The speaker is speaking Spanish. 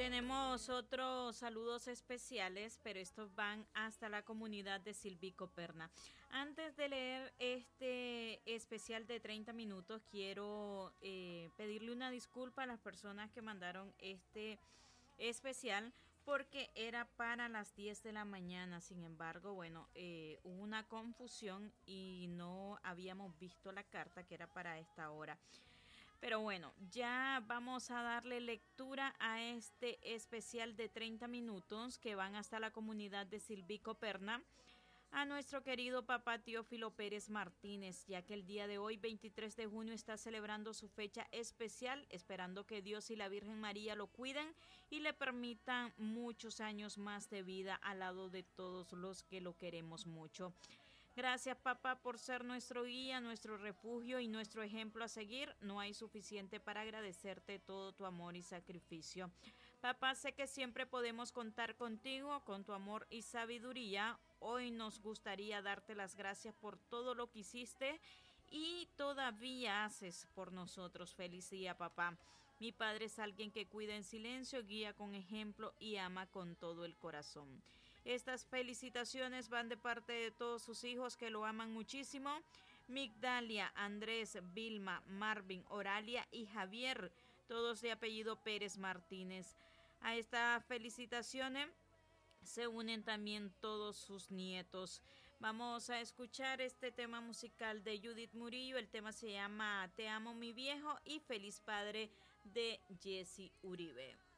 Tenemos otros saludos especiales, pero estos van hasta la comunidad de Silvico Perna. Antes de leer este especial de 30 minutos, quiero pedirle una disculpa a las personas que mandaron este especial porque era para las 10 de la mañana. Sin embargo, bueno, hubo una confusión y no habíamos visto la carta que era para esta hora. Pero bueno, ya vamos a darle lectura a este especial de 30 minutos que van hasta la comunidad de Silvico Perna, a nuestro querido papá Teófilo Pérez Martínez, ya que el día de hoy, 23 de junio, está celebrando su fecha especial, esperando que Dios y la Virgen María lo cuiden y le permitan muchos años más de vida al lado de todos los que lo queremos mucho. Gracias, papá, por ser nuestro guía, nuestro refugio y nuestro ejemplo a seguir. No hay suficiente para agradecerte todo tu amor y sacrificio. Papá, sé que siempre podemos contar contigo, con tu amor y sabiduría. Hoy nos gustaría darte las gracias por todo lo que hiciste y todavía haces por nosotros. Feliz día, papá. Mi padre es alguien que cuida en silencio, guía con ejemplo y ama con todo el corazón. Estas felicitaciones van de parte de todos sus hijos que lo aman muchísimo. Migdalia, Andrés, Vilma, Marvin, Oralia y Javier, todos de apellido Pérez Martínez. A estas felicitaciones se unen también todos sus nietos. Vamos a escuchar este tema musical de Judith Murillo. El tema se llama Te amo mi viejo y Feliz Padre de Jesse Uribe.